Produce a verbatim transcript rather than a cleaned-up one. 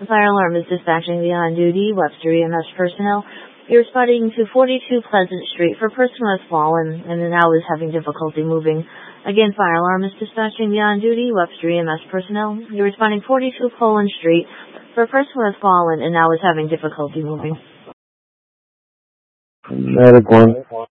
The fire alarm is dispatching the on-duty Webster E M S personnel. You're responding to forty-two Pleasant Street for a person who has fallen and now is having difficulty moving. Again, fire alarm is dispatching the on-duty Webster E M S personnel. You're responding forty-two Poland Street for a person who has fallen and now is having difficulty moving. Medic one.